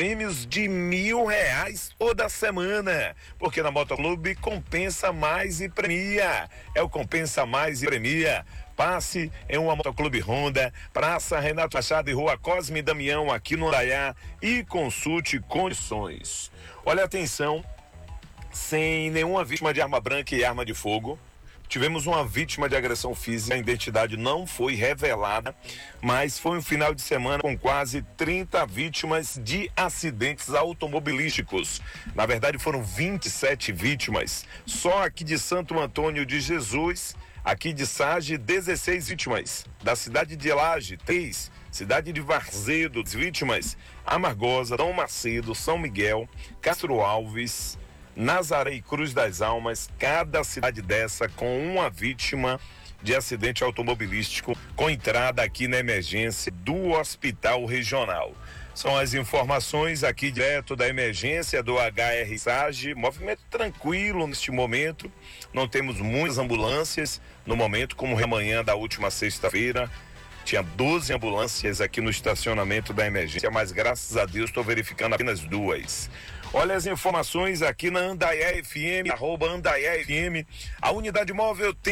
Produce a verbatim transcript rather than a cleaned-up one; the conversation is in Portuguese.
prêmios de mil reais toda semana, porque na Motoclube compensa mais e premia. É o Compensa Mais e Premia. Passe em uma Motoclube Honda, Praça Renato Machado e Rua Cosme Damião, aqui no Andaiá, e consulte condições. Olha, atenção, sem nenhuma vítima de arma branca e arma de fogo. Tivemos uma vítima de agressão física, a identidade não foi revelada, mas foi um final de semana com quase trinta vítimas de acidentes automobilísticos. Na verdade, foram vinte e sete vítimas. Só aqui de Santo Antônio de Jesus, aqui de Sage, dezesseis vítimas. Da cidade de Laje, três. Cidade de Varzedo, vítimas. Amargosa, Dom Macedo, São Miguel, Castro Alves, Nazaré e Cruz das Almas, cada cidade dessa com uma vítima de acidente automobilístico com entrada aqui na emergência do Hospital Regional. São as informações aqui direto da emergência do H R Sage. Movimento tranquilo neste momento, não temos muitas ambulâncias no momento, como amanhã da última sexta-feira. Tinha doze ambulâncias aqui no estacionamento da emergência, mas graças a Deus estou verificando apenas duas. Olha as informações aqui na Andaiá F M, arroba Andaiá F M. A unidade móvel tem